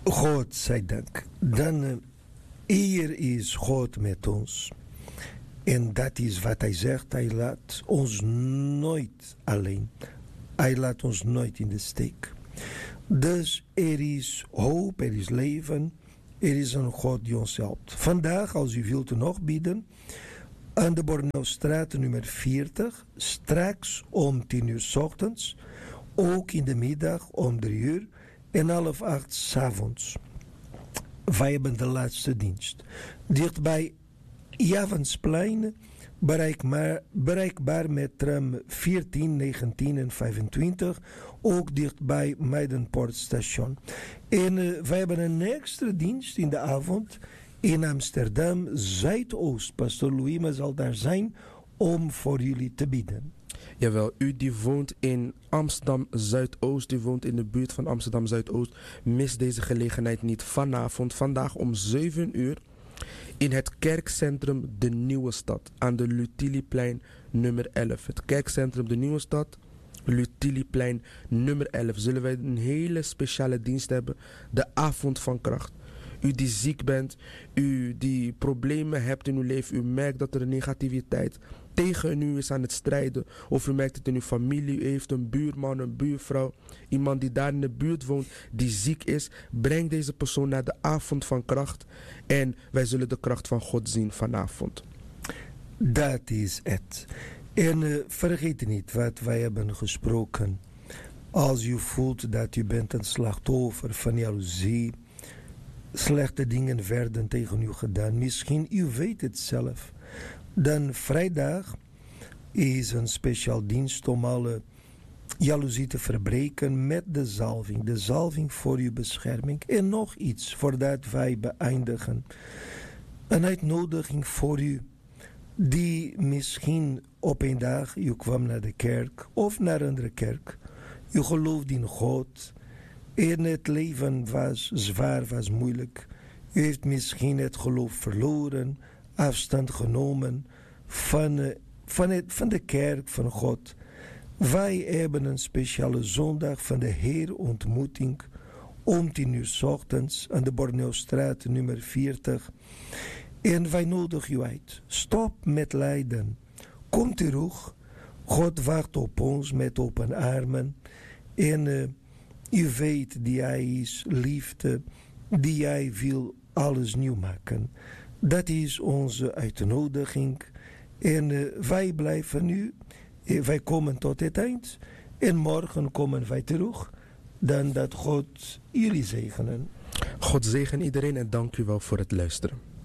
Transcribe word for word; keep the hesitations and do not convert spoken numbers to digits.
God zij dank. Dan uh, hier is God met ons. En dat is wat hij zegt. Hij laat ons nooit alleen. Hij laat ons nooit in de steek. Dus er is hoop, er is leven. Er is een God die ons helpt. Vandaag, als u wilt nog bidden, aan de Bornaustraat nummer veertig, straks om tien uur 's ochtends, ook in de middag om drie uur en half acht 's avonds. Wij hebben de laatste dienst. Dichtbij Javansplein, bereikbaar, bereikbaar met tram veertien, negentien en vijfentwintig, ook dichtbij Meidenpoortstation. En uh, wij hebben een extra dienst in de avond in Amsterdam Zuidoost. Pastor Louis zal daar zijn om voor jullie te bidden. Jawel, u die woont in Amsterdam Zuidoost, u woont in de buurt van Amsterdam Zuidoost, mis deze gelegenheid niet. Vanavond, vandaag om zeven uur, in het kerkcentrum De Nieuwe Stad, aan de Lutiliplein nummer elf. Het kerkcentrum De Nieuwe Stad, Lutiliplein nummer elf. Zullen wij een hele speciale dienst hebben, de avond van kracht. U die ziek bent, u die problemen hebt in uw leven, u merkt dat er een negativiteit tegen u is aan het strijden, of u merkt het in uw familie, u heeft een buurman, een buurvrouw, iemand die daar in de buurt woont, die ziek is, breng deze persoon naar de avond van kracht en wij zullen de kracht van God zien vanavond. Dat is het. En uh, vergeet niet wat wij hebben gesproken. Als u voelt dat u bent een slachtoffer van jaloezie, slechte dingen werden tegen u gedaan, misschien u weet het zelf, dan vrijdag is een speciaal dienst om alle jaloezie te verbreken met de zalving. De zalving voor uw bescherming. En nog iets voordat wij beëindigen. Een uitnodiging voor u die misschien op een dag u kwam naar de kerk of naar een andere kerk. U gelooft in God. En het leven was zwaar, was moeilijk. U heeft misschien het geloof verloren, afstand genomen van, van, het, van de kerk van God. Wij hebben een speciale zondag van de Heer ontmoeting om tien uur 's ochtends aan de Bornaustraat nummer veertig. En wij nodigen u uit. Stop met lijden. Kom terug. God wacht op ons met open armen. En uh, u weet die hij is liefde, die hij wil alles nieuw maken. Dat is onze uitnodiging. En uh, wij blijven nu, uh, wij komen tot het eind. En morgen komen wij terug. Dan dat God jullie zegenen. God zegen iedereen en dank u wel voor het luisteren.